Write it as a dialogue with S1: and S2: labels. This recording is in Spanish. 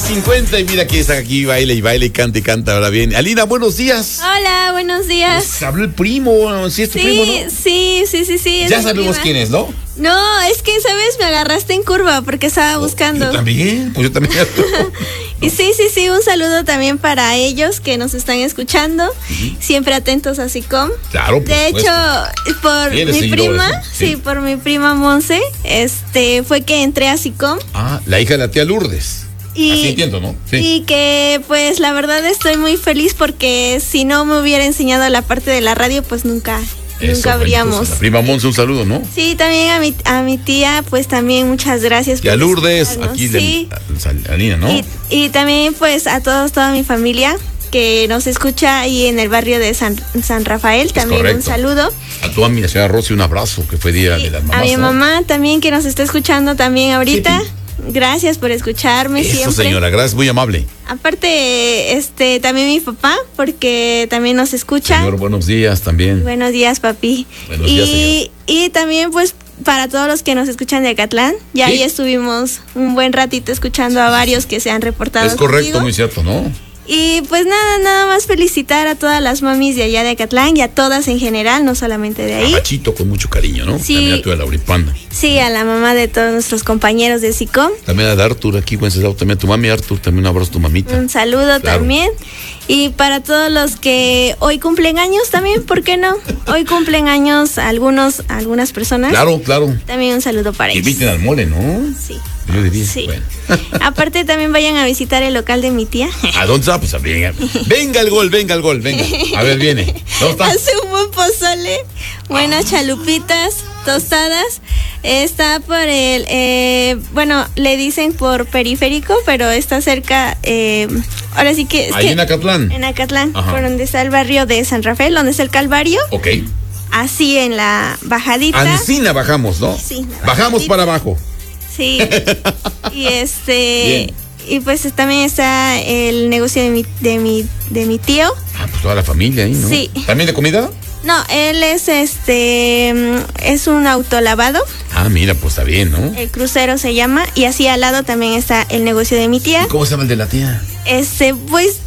S1: 9:50 y mira que está aquí, baila y baila y canta y canta ahora bien. Alina, buenos días.
S2: Hola, buenos días.
S1: Pues habló el primo, ¿sí es tu primo, no?
S2: Sí.
S1: Ya sabemos quién es, ¿no?
S2: No, es que, ¿sabes? Me agarraste en curva porque estaba buscando.
S1: Yo también.
S2: Y sí, un saludo también para ellos que nos están escuchando, siempre atentos a SICOM.
S1: Claro,
S2: de hecho, por mi prima, por mi prima Monse, fue que entré a SICOM.
S1: Ah, la hija de la tía Lourdes. Así entiendo, ¿no? Sí.
S2: Y que, pues, la verdad estoy muy feliz porque si no me hubiera enseñado la parte de la radio, pues nunca habríamos.
S1: La prima Monse, un saludo, ¿no?
S2: Sí, también a mi tía, pues también muchas gracias.
S1: Y a Lourdes, aquí a Nina, ¿no?
S2: Y también pues a toda mi familia que nos escucha ahí en el barrio de San Rafael, también correcto. Un saludo.
S1: A tu amiga, señora Rosy, un abrazo, que fue día de las mamás.
S2: A mi mamá también que nos está escuchando también ahorita. Sí. Gracias por escucharme. Eso, siempre.
S1: Señora, gracias, muy amable.
S2: Aparte, también mi papá, porque también nos escucha.
S1: Señor, buenos días también.
S2: Buenos días, papi.
S1: Buenos días, señor.
S2: Y también, pues, para todos los que nos escuchan de Acatlán, ahí estuvimos un buen ratito escuchando a varios que se han reportado.
S1: Es correcto,
S2: contigo.
S1: Muy cierto, ¿no?
S2: Y pues nada más felicitar a todas las mamis de allá de Acatlán y a todas en general, no solamente de ahí.
S1: A Machito con mucho cariño, ¿no?
S2: Sí.
S1: También a tu de Lauripanda.
S2: Sí, a la mamá de todos nuestros compañeros de SICOM.
S1: También a de Artur aquí, Wenceslao, también a tu mami Artur, también un abrazo a tu mamita.
S2: Un saludo también. Y para todos los que hoy cumplen años también, ¿por qué no? Hoy cumplen años algunas personas.
S1: Claro.
S2: También un saludo para ellos.
S1: Inviten al mole, ¿no?
S2: Sí.
S1: Yo diría.
S2: Sí.
S1: Bueno.
S2: Aparte también vayan a visitar el local de mi tía.
S1: ¿A dónde está? Pues venga el gol, venga. A ver, viene. ¿Dónde está?
S2: Hace un buen pozole, buenas chalupitas, tostadas. Está por le dicen por periférico, pero está cerca, ahora sí que...
S1: Ahí en Acatlán.
S2: En Acatlán, por donde está el barrio de San Rafael, donde está el Calvario.
S1: Ok.
S2: Así en la bajadita.
S1: Ancina bajamos, ¿no?
S2: Sí.
S1: Bajamos para abajo.
S2: Sí. Y Bien. Y pues también está el negocio de mi tío.
S1: Ah, pues toda la familia ahí, ¿no?
S2: Sí.
S1: ¿También de comida?
S2: No, él es un autolavado.
S1: Ah, mira, pues está bien, ¿no?
S2: El Crucero se llama, y así al lado también está el negocio de mi tía.
S1: ¿Y cómo se llama el de la tía?
S2: Pues